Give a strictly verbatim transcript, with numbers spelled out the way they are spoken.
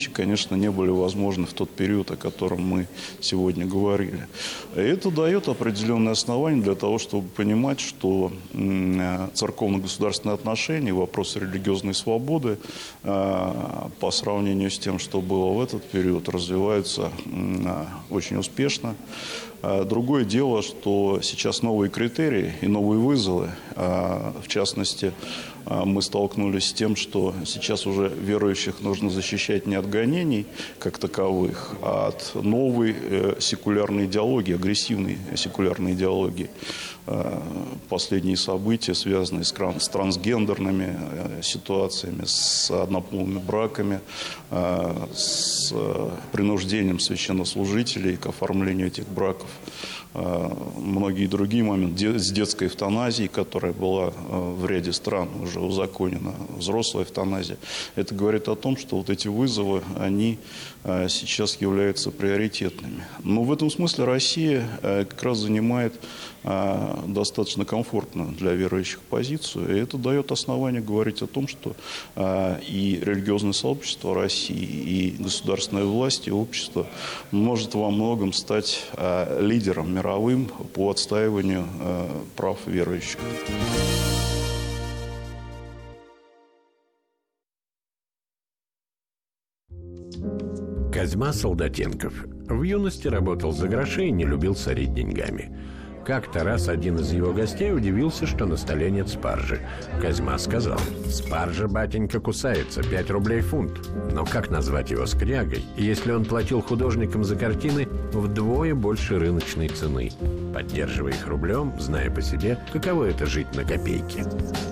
конечно, не были возможны в тот период, о котором мы сегодня говорили. И это дает определенные основания для того, чтобы понимать, что церковно-государственные отношения, вопросы религиозной свободы по сравнению с тем, что было в этот период, развиваются очень успешно. Другое дело, что сейчас новые критерии и новые вызовы. В частности, мы столкнулись с тем, что сейчас уже верующих нужно защищать не от гонений как таковых, а от новой секулярной идеологии, агрессивной секулярной идеологии. Последние события, связанные с трансгендерными ситуациями, с однополыми браками, с принуждением священнослужителей к оформлению этих браков, многие другие моменты, с детской эвтаназией, которая была в ряде стран уже узаконена, взрослая эвтаназия. Это говорит о том, что вот эти вызовы, они сейчас являются приоритетными. Но в этом смысле Россия как раз занимает достаточно комфортную для верующих позицию. И это дает основание говорить о том, что и религиозное сообщество России, и государственная власть, и общество может во многом стать лидером мировым по отстаиванию прав верующих. Козьма Солдатенков в юности работал за гроши и не любил сорить деньгами. Как-то раз один из его гостей удивился, что на столе нет спаржи. Козьма сказал: «Спаржа, батенька, кусается, пять рублей фунт». Но как назвать его скрягой, если он платил художникам за картины вдвое больше рыночной цены, поддерживая их рублем, зная по себе, каково это жить на копейки?